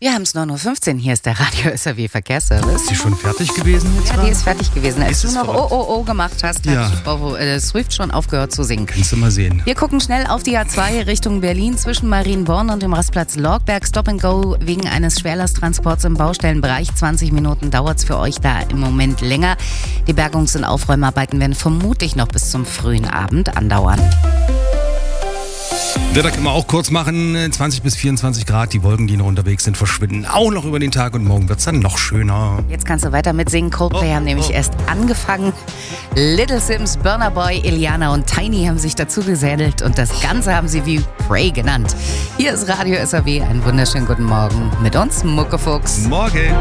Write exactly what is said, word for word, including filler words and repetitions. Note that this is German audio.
Wir haben es neun Uhr fünfzehn, hier ist der Radio S R W Verkehrsservice. Ist die schon fertig gewesen jetzt? Ja, mal? die ist fertig gewesen. Als Ist du noch verrückt. Oh, oh, oh gemacht hast, Ja. hat Frau äh, Swift schon aufgehört zu singen. Kannst du mal sehen. Wir gucken schnell auf die A zwei Richtung Berlin zwischen Marienborn und dem Rastplatz Lorgberg. Stop and Go wegen eines Schwerlasttransports im Baustellenbereich. zwanzig Minuten dauert es für euch da im Moment länger. Die Bergungs- und Aufräumarbeiten werden vermutlich noch bis zum frühen Abend andauern. Wetter können wir auch kurz machen. zwanzig bis vierundzwanzig Grad. Die Wolken, die noch unterwegs sind, verschwinden auch noch über den Tag. Und morgen wird es dann noch schöner. Jetzt kannst du weiter mitsingen. Coldplay Oh, haben nämlich oh. erst angefangen. Little Sims, Burna Boy, Iliana und Tiny haben sich dazu gesädelt. Und das Ganze haben sie wie Pray genannt. Hier ist Radio S R W. Einen wunderschönen guten Morgen mit uns, Muckefuchs. Morgen.